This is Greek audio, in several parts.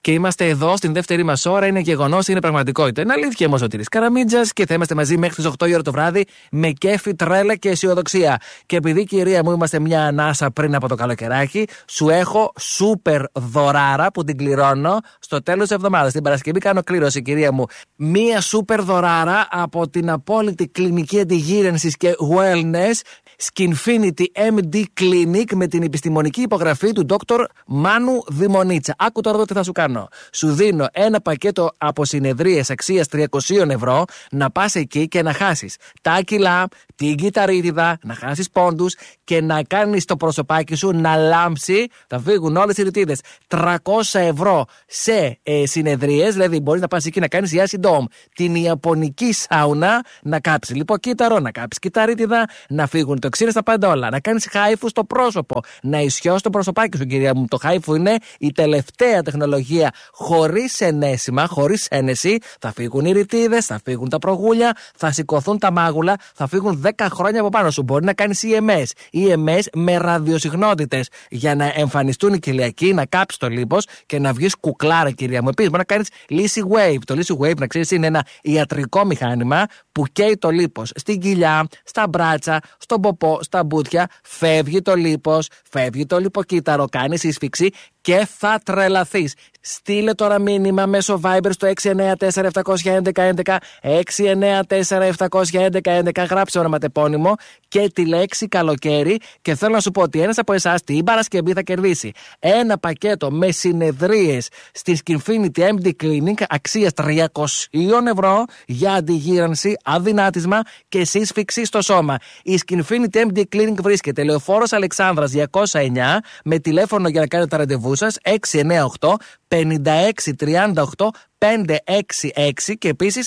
Και είμαστε εδώ στην δεύτερη μας ώρα. Είναι γεγονός, είναι πραγματικότητα. Είναι αλήθεια όμως ο Σωτήρης Καραμίτζας και θα είμαστε μαζί μέχρι τις 8 η ώρα το βράδυ με κέφι, τρέλα και αισιοδοξία. Και επειδή, κυρία μου, είμαστε μια ανάσα πριν από το καλοκαιράκι, σου έχω σούπερ δωράρα που την κληρώνω στο τέλος της εβδομάδας. Την Παρασκευή κάνω κλήρωση, κυρία μου. Μια σούπερ δωράρα από την απόλυτη κλινική αντιγύρανσης και wellness Skinfinity MD Clinic με την επιστημονική υπογραφή του Dr. Μάνου Δημονίτσα. Άκου τώρα εδώ τι θα σου κάνω. Σου δίνω ένα πακέτο από συνεδρίες αξίας 300 ευρώ να πας εκεί και να χάσεις τα κιλά, την κυταρίτιδα, να χάσεις πόντους και να κάνεις το προσωπάκι σου να λάμψει. Θα φύγουν όλες οι ρητίδες. 300 ευρώ σε συνεδρίες, δηλαδή μπορείς να πας εκεί να κάνεις Yasi Dome, την ιαπωνική σάουνα, να κάψεις λιποκύτταρο, να κάψεις κυταρίτιδα, να φύγουν τοξίνες στα πάντα όλα, να κάνεις χάιφου στο πρόσωπο, να ισιώσεις το προσωπάκι σου, κυρία μου. Το χάιφου είναι η τελευταία τεχνολογία χωρίς ενέσιμα, χωρίς ένεση. Θα φύγουν οι ρητίδες, θα φύγουν τα προγούλια, θα σηκωθούν τα μάγουλα, θα φύγουν 10 χρόνια από πάνω σου. Μπορεί να κάνεις EMS με ραδιοσυχνότητες για να εμφανιστούν οι κοιλιακοί, να κάψεις το λίπος και να βγεις κουκλάρα, κυρία μου. Επίσης, μπορεί να κάνεις Lisi Wave. Το Lisi Wave, να ξέρεις, είναι ένα ιατρικό μηχάνημα που καίει το λίπος στην κοιλιά, στα μπράτσα, στον ποπό, στα μπούτια. Φεύγει το λίπος, φεύγει το λιποκύτταρο, κάνεις σύσφυξη και θα τρελαθείς. Στείλε τώρα μήνυμα μέσω Viber στο 694-711-11, 694-711-11, γράψε ονοματεπώνυμο και τη λέξη καλοκαίρι και θέλω να σου πω ότι ένας από εσάς την Παρασκευή θα κερδίσει ένα πακέτο με συνεδρίες στη Skinfinity MD Clinic αξίας 300 ευρώ για αντιγύρανση, αδυνάτισμα και σύσφυξη στο σώμα. Η Skinfinity MD Clinic βρίσκεται Λεωφόρος Αλεξάνδρας 209 με τηλέφωνο για να κάνετε τα ραντεβού σας 698 5638 566 και επίσης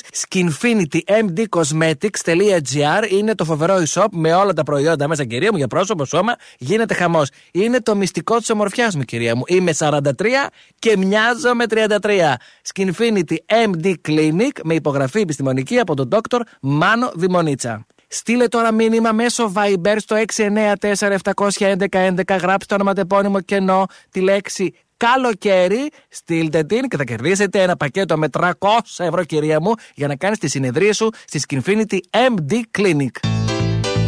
skinfinitymdcosmetics.gr είναι το φοβερό e-shop με όλα τα προϊόντα μέσα, κυρία μου, για πρόσωπο, σώμα, γίνεται χαμός. Είναι το μυστικό της ομορφιάς μου, κυρία μου. Είμαι 43 και μοιάζω με 33. Skinfinity MD Clinic με υπογραφή επιστημονική από τον Dr. Μάνο Δημονίτσα. Στείλε τώρα μήνυμα μέσω Viber στο 694-711-11, γράψτε το ονοματεπώνυμο κενό, τη λέξη καλοκαίρι, στείλτε την και θα κερδίσετε ένα πακέτο με 300 ευρώ, κυρία μου, για να κάνεις τη συνεδρία σου στη Skinfinity MD Clinic.